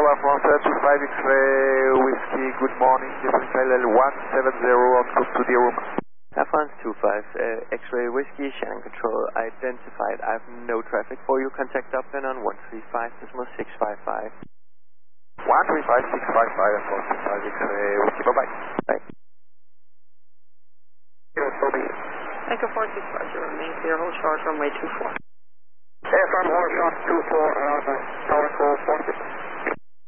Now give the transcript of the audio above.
Afonso 25 X-ray Whiskey, good morning, Channel 170 on code to the room. Alphonse 25, X-ray Whiskey, Shannon Control identified. I have no traffic for you. Contact Dublin on 135.655. 135.655, Alphonse 25 X-ray Whiskey, bye-bye. Bye. Echo 465, remain clear, hold short, runway 24. Yes, I'm hold short 24, tower call 46.